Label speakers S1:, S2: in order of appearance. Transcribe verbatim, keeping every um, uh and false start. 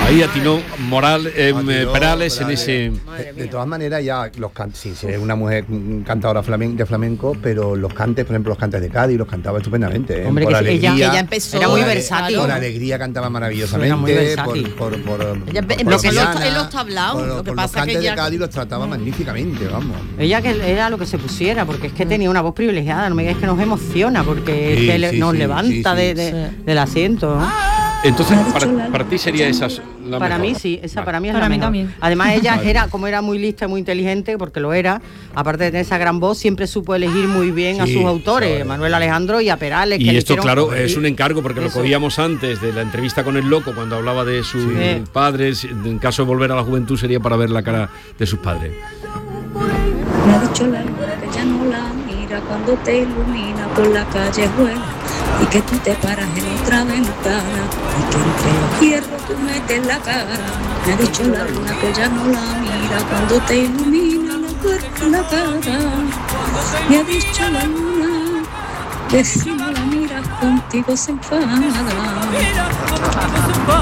S1: Ahí atinó Moral, eh,
S2: Atinó,
S1: Perales en ese...
S2: De, de todas maneras, ya los cantos, sí, sí, es una mujer cantadora flamen, de flamenco, pero los cantes, por ejemplo, los cantes de Cádiz, los cantaba estupendamente. ¿eh?
S3: Hombre,
S2: por
S3: que
S2: alegría,
S3: ella,
S4: ella empezó,
S3: era muy
S2: por ale-
S3: versátil.
S2: Por alegría cantaba maravillosamente.
S3: Era muy versátil.
S2: por, por, por,
S4: Ella
S2: por-
S4: empezó
S2: por
S4: en los-
S2: Triana,
S4: en los tablaos,
S2: por-
S4: lo que
S2: por
S4: pasa
S2: los
S4: que
S2: cantes
S4: ella-
S2: de Cádiz los trataba magníficamente, vamos.
S3: Ella que era lo que se pusiera, porque es que tenía una voz privilegiada, no me digáis que nos emociona, porque
S2: Sí,
S3: es que le-
S2: sí,
S3: nos
S2: sí,
S3: levanta
S2: sí, sí.
S3: de- de- del asiento, ¿no?
S1: Entonces, para, para ti sería esa la
S3: Para
S1: mejor.
S3: mí sí, esa
S1: Vale.
S3: para mí es
S5: Para
S3: la
S5: mí
S3: mejor.
S5: también.
S3: Además ella era, como era muy lista y muy inteligente, porque lo era, aparte de tener esa gran voz, siempre supo elegir muy bien a
S2: Sí,
S3: sus autores,
S2: claro.
S3: Manuel Alejandro y a Perales.
S1: Y
S3: que le
S1: esto,
S3: hicieron-
S1: claro, es
S3: y-
S1: un encargo porque lo
S3: Eso.
S1: cogíamos antes de la entrevista con el Loco, cuando hablaba de sus
S3: Sí.
S1: padres. En caso de volver a la juventud sería para ver la cara de sus padres.
S6: Me ha dicho la luna que ya no la mira cuando te ilumina por la callejuela y que tú te paras en otra ventana y que entre los hierros tú metes la cara. Me ha dicho la luna que ya no la mira cuando te ilumina la puerta y la cara. Me ha dicho la luna que si no la miras contigo se enfada.